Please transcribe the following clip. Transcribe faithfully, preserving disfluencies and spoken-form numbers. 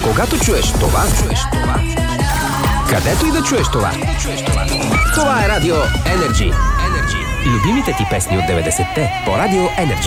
Когато чуеш това, чуеш това. Където и да чуеш това. Това е Радио Енерджи. Любимите ти песни от деветдесетте по Радио Енерджи.